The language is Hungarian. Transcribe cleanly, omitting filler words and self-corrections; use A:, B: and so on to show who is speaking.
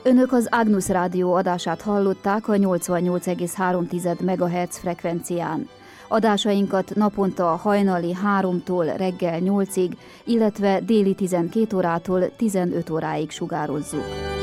A: Önök az Agnus Rádió adását hallották a 88,3 MHz frekvencián. Adásainkat naponta hajnali 3-tól reggel 8-ig, illetve déli 12 órától 15 óráig sugározzuk.